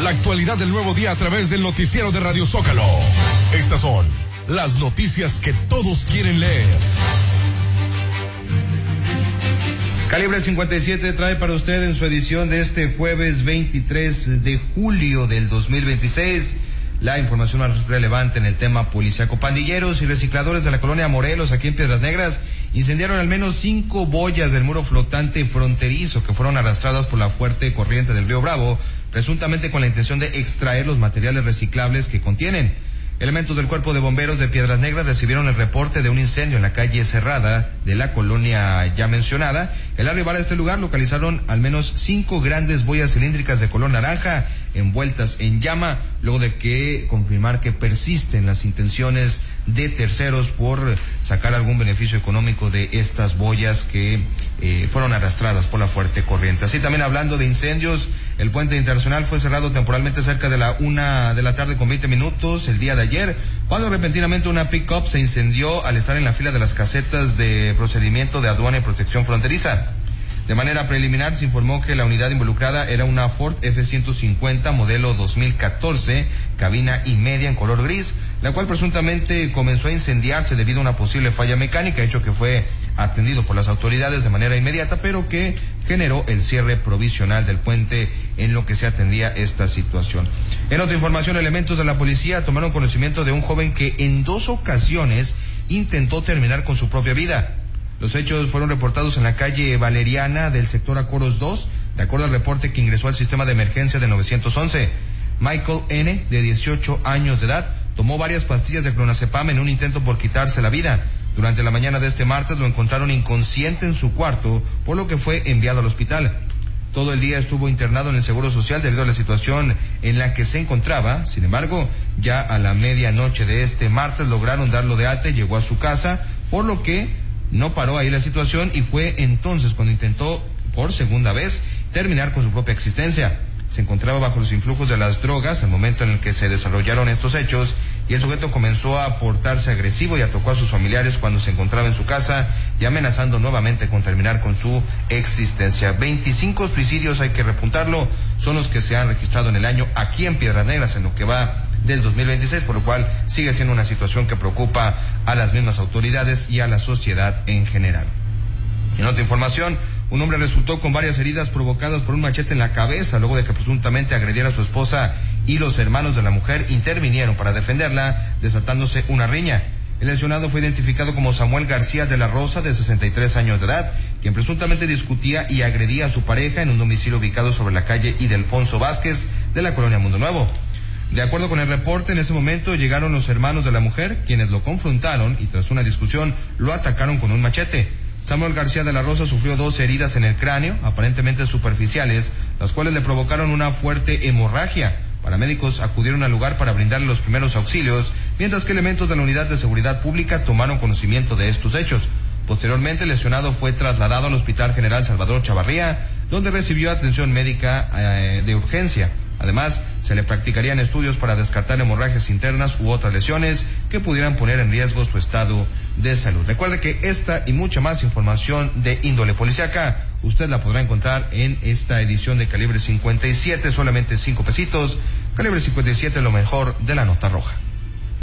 La actualidad del nuevo día a través del noticiero de Radio Zócalo. Estas son las noticias que todos quieren leer. Calibre 57 trae para usted en su edición de este jueves 23 de julio del 2026 la información más relevante en el tema policíaco. Pandilleros y recicladores de la colonia Morelos, aquí en Piedras Negras, incendiaron al menos 5 boyas del muro flotante fronterizo que fueron arrastradas por la fuerte corriente del río Bravo, presuntamente con la intención de extraer los materiales reciclables que contienen. Elementos del Cuerpo de Bomberos de Piedras Negras recibieron el reporte de un incendio en la calle Cerrada de la colonia ya mencionada. Al arribar a este lugar localizaron al menos 5 grandes boyas cilíndricas de color naranja envueltas en llama, luego de que confirmar que persisten las intenciones de terceros por sacar algún beneficio económico de estas boyas que fueron arrastradas por la fuerte corriente. Así también, hablando de incendios, el puente internacional fue cerrado temporalmente cerca de la 1:20 el día de ayer, cuando repentinamente una pick-up se incendió al estar en la fila de las casetas de procedimiento de aduana y protección fronteriza. De manera preliminar se informó que la unidad involucrada era una Ford F-150 modelo 2014, cabina y media en color gris, la cual presuntamente comenzó a incendiarse debido a una posible falla mecánica, hecho que fue atendido por las autoridades de manera inmediata, pero que generó el cierre provisional del puente en lo que se atendía esta situación. En otra información, elementos de la policía tomaron conocimiento de un joven que en 2 ocasiones intentó terminar con su propia vida. Los hechos fueron reportados en la calle Valeriana del sector Acoros 2, de acuerdo al reporte que ingresó al sistema de emergencia de 911. Michael N., de 18 años de edad, tomó varias pastillas de clonazepam en un intento por quitarse la vida. Durante la mañana de este martes lo encontraron inconsciente en su cuarto, por lo que fue enviado al hospital. Todo el día estuvo internado en el Seguro Social debido a la situación en la que se encontraba. Sin embargo, ya a la medianoche de este martes lograron darlo de alta y llegó a su casa, por lo que no paró ahí la situación y fue entonces cuando intentó por segunda vez terminar con su propia existencia. Se encontraba bajo los influjos de las drogas al momento en el que se desarrollaron estos hechos, y el sujeto comenzó a portarse agresivo y atacó a sus familiares cuando se encontraba en su casa y amenazando nuevamente con terminar con su existencia. 25 suicidios, hay que repuntarlo, son los que se han registrado en el año aquí en Piedras Negras en lo que va del 2026, por lo cual sigue siendo una situación que preocupa a las mismas autoridades y a la sociedad en general. En otra información, un hombre resultó con varias heridas provocadas por un machete en la cabeza luego de que presuntamente agrediera a su esposa, y los hermanos de la mujer intervinieron para defenderla, desatándose una riña. El lesionado fue identificado como Samuel García de la Rosa, de 63 años de edad, quien presuntamente discutía y agredía a su pareja en un domicilio ubicado sobre la calle Ildefonso Vázquez de la colonia Mundo Nuevo. De acuerdo con el reporte, en ese momento llegaron los hermanos de la mujer, quienes lo confrontaron y tras una discusión lo atacaron con un machete. Samuel García de la Rosa sufrió 2 heridas en el cráneo, aparentemente superficiales, las cuales le provocaron una fuerte hemorragia. Paramédicos acudieron al lugar para brindarle los primeros auxilios, mientras que elementos de la Unidad de Seguridad Pública tomaron conocimiento de estos hechos. Posteriormente, el lesionado fue trasladado al Hospital General Salvador Chavarría, donde recibió atención médica de urgencia. Además, se le practicarían estudios para descartar hemorragias internas u otras lesiones que pudieran poner en riesgo su estado de salud. Recuerde que esta y mucha más información de índole policíaca usted la podrá encontrar en esta edición de Calibre 57, solamente 5 pesitos. Calibre 57, lo mejor de la nota roja.